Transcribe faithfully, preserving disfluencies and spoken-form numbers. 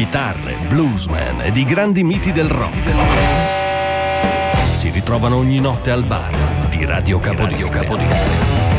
chitarre, bluesman ed i grandi miti del rock si ritrovano ogni notte al bar di Radio Capodistria.